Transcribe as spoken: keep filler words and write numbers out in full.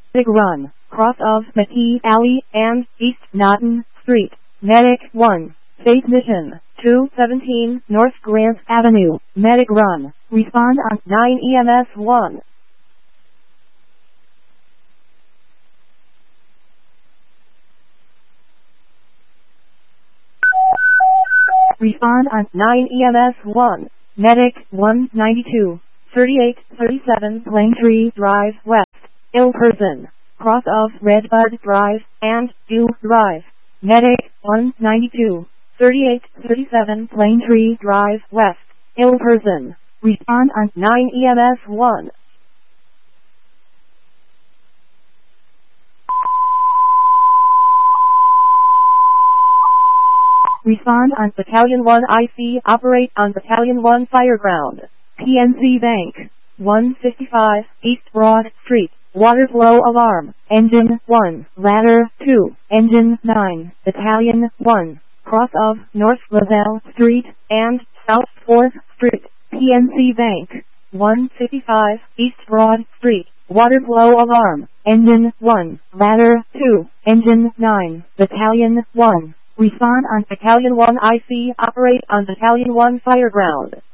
Medic Run, cross of McKee Alley and East Naughton Street. Medic one, Faith Mission, two seventeen North Grant Avenue. Medic Run, respond on nine E M S one. Respond on nine E M S one. Medic one ninety-two, thirty-eight thirty-seven Langtree Drive West, ill person, cross of Redbud Drive and Dew Drive. Medic one ninety-two, thirty-eight thirty-seven Langtree Drive West, ill person, respond on nine E M S one. Respond on Battalion one I C. Operate on Battalion one Fireground. P N C Bank, one fifty-five East Broad Street. Water flow alarm. Engine one. Ladder two. Engine nine. Battalion one. Cross of North Lavelle Street and South fourth Street. P N C Bank, one fifty-five East Broad Street. Water flow alarm. Engine one. Ladder two. Engine nine. Battalion one. Respond on Battalion one I C. Operate on Battalion one Fireground.